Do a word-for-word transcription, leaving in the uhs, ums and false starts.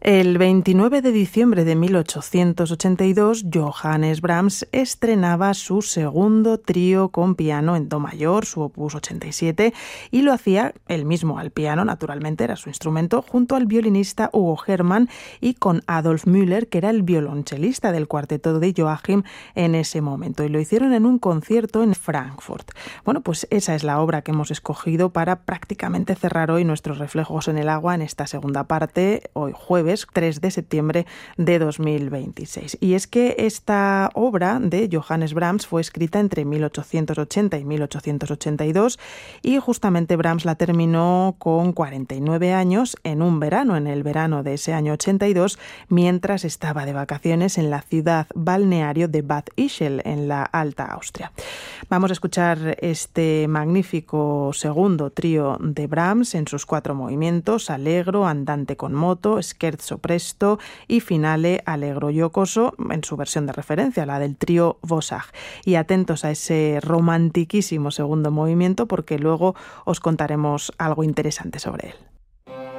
El veintinueve de diciembre de mil ochocientos ochenta y dos, Johannes Brahms estrenaba su segundo trío con piano en do mayor, su opus ochenta y siete, y lo hacía él mismo al piano, naturalmente era su instrumento, junto al violinista Hugo Hermann y con Adolf Müller, que era el violonchelista del cuarteto de Joachim en ese momento, y lo hicieron en un concierto en Frankfurt. Bueno, pues esa es la obra que hemos escogido para prácticamente cerrar hoy nuestros reflejos en el agua en esta segunda parte, hoy jueves tres de septiembre de dos mil veintiséis. Y es que esta obra de Johannes Brahms fue escrita entre mil ochocientos ochenta y mil ochocientos ochenta y dos y justamente Brahms la terminó con cuarenta y nueve años en un verano, en el verano de ese año ochenta y dos, mientras estaba de vacaciones en la ciudad balneario de Bad Ischl, en la Alta Austria. Vamos a escuchar este magnífico segundo trío de Brahms en sus cuatro movimientos: Allegro, Andante con moto, Scherzo presto y Finale allegro giocoso, en su versión de referencia, la del trío Vosag. Y atentos a ese romantiquísimo segundo movimiento, porque luego os contaremos algo interesante sobre él.